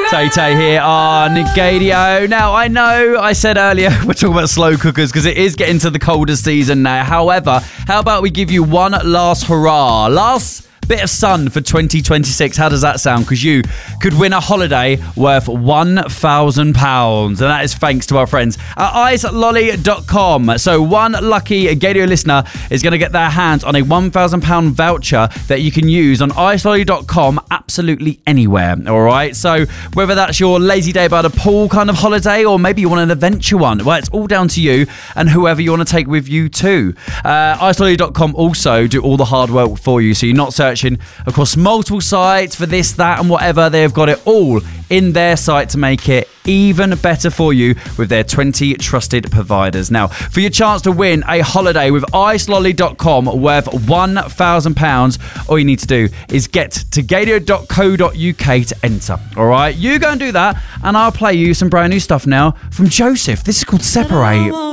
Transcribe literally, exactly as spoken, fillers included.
Tay Tay here on Gadio. Now, I know I said earlier we're talking about slow cookers because it is getting to the colder season now. However, how about we give you one last hurrah? Last bit of sun for twenty twenty-six. How does that sound? Because you could win a holiday worth one thousand pounds. And that is thanks to our friends at ice lolly dot com. So one lucky Gadio listener is going to get their hands on a one thousand pounds voucher that you can use on ice lolly dot com absolutely anywhere. All right. So whether that's your lazy day by the pool kind of holiday or maybe you want an adventure one, well, it's all down to you and whoever you want to take with you too. Uh, ice lolly dot com also do all the hard work for you. So you're not searching across multiple sites for this, that and whatever. They've got it all in their site to make it even better for you with their twenty trusted providers. Now, for your chance to win a holiday with ice lolly dot com worth one thousand pounds, all you need to do is get to gadio dot co dot uk to enter. All right, you go and do that and I'll play you some brand new stuff now from Joseph. This is called Separate.